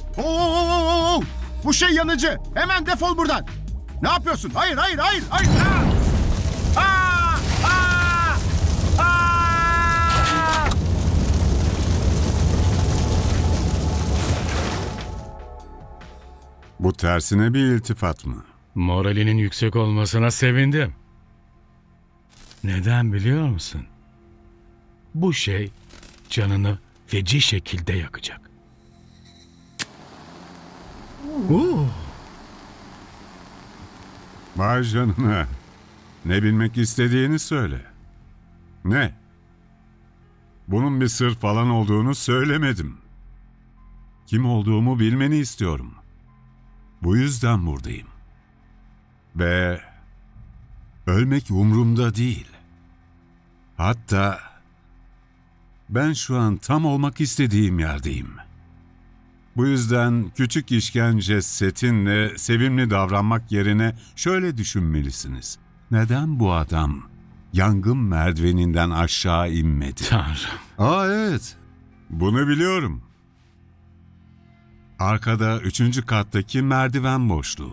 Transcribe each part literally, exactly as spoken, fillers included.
Oo, oo, oo! Bu şey yanıcı. Hemen defol buradan. Ne yapıyorsun? Hayır, hayır, hayır, hayır. Aa! Aa! Aa! Aa! Bu tersine bir iltifat mı? Moralinin yüksek olmasına sevindim. Neden biliyor musun? Bu şey canını feci şekilde yakacak. Oo. Vay canına. Ne bilmek istediğini söyle. Ne? Bunun bir sır falan olduğunu söylemedim. Kim olduğumu bilmeni istiyorum. Bu yüzden buradayım. Ve ölmek umurumda değil. Hatta ben şu an tam olmak istediğim yerdeyim. Bu yüzden küçük işkence setinle sevimli davranmak yerine şöyle düşünmelisiniz. Neden bu adam yangın merdiveninden aşağı inmedi? Tanrım. Aa evet, bunu biliyorum. Arkada üçüncü kattaki merdiven boşluğu.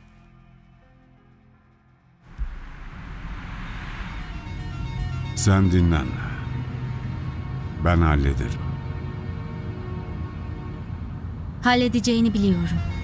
Sen dinlen. Ben hallederim. Halledeceğini biliyorum.